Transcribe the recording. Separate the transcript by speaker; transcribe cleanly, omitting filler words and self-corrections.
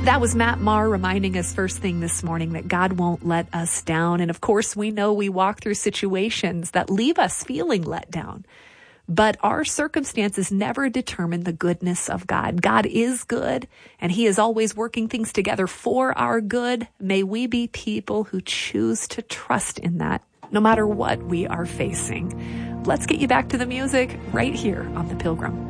Speaker 1: That was Matt Maher reminding us first thing this morning that God won't let us down. And of course, we know we walk through situations that leave us feeling let down. But our circumstances never determine the goodness of God. God is good, and he is always working things together for our good. May we be people who choose to trust in that, no matter what we are facing. Let's get you back to the music right here on The Pilgrim.